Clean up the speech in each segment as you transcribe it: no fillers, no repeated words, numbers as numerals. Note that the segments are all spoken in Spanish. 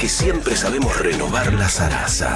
que siempre sabemos renovar la zaraza.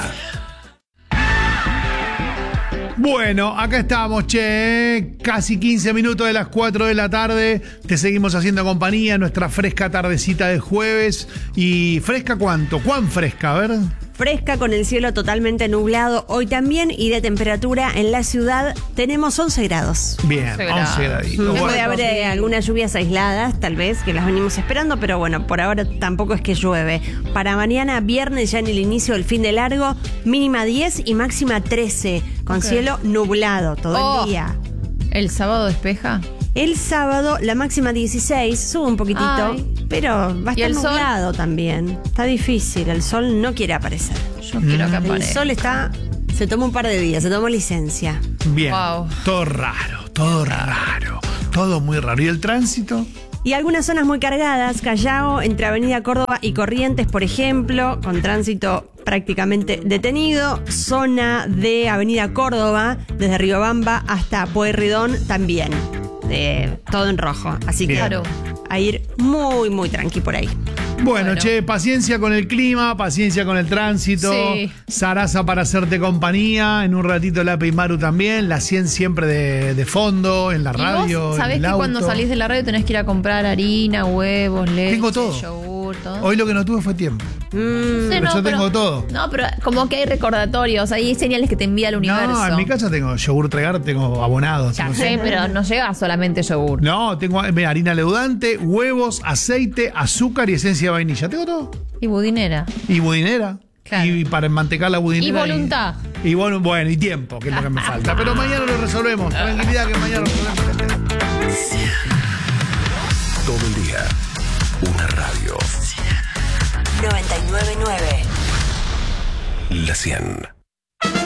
Bueno, acá estamos, che. Casi 15 minutos de las 4 de la tarde. Te seguimos haciendo compañía en nuestra fresca tardecita de jueves. ¿Y fresca cuánto? ¿Cuán fresca? A ver. Fresca con el cielo totalmente nublado hoy también, y de temperatura en la ciudad tenemos 11 grados. Bien, 11 graditos. Puede haber algunas lluvias aisladas, tal vez, que las venimos esperando, pero bueno, por ahora tampoco es que llueve. Para mañana, viernes, ya en el inicio del fin de largo, mínima 10 y máxima 13, con cielo nublado todo el día. ¿El sábado despeja? El sábado, la máxima 16, sube un poquitito, pero va a estar nublado también. Está difícil, el sol no quiere aparecer. Yo quiero que aparezca. El sol se tomó un par de días, se tomó licencia. Bien, todo raro, todo muy raro. ¿Y el tránsito? Y algunas zonas muy cargadas, Callao, entre Avenida Córdoba y Corrientes, por ejemplo, con tránsito prácticamente detenido. Zona de Avenida Córdoba, desde Riobamba hasta Pueyrredón también. Todo en rojo, así que a ir muy, muy tranqui por ahí. Bueno, che, paciencia con el clima, paciencia con el tránsito. Sí. Zaraza para hacerte compañía. En un ratito Lape y Maru también. La 100 siempre de fondo, en la radio. ¿Vos sabés en el que auto. cuando salís de la radio tenés que ir a comprar harina, huevos, leche, Tengo todo. yogur, todo? Hoy lo que no tuve fue tiempo. Pero yo tengo todo. No, pero como que hay recordatorios, hay señales que te envía el universo. No, en mi casa tengo yogur Tregar, tengo abonado. Ya sé, pero no llega solamente yogur. No, tengo harina leudante, huevos, aceite, azúcar y esencia de vainilla. Tengo todo. Y budinera. Y budinera. Claro. Y para enmantecar la budinera. Y voluntad. Y bueno, y tiempo, que es lo que me falta. Pero mañana lo resolvemos. Tranquilidad que mañana lo resolvemos. Todo el día, una radio. 99.9 La 100.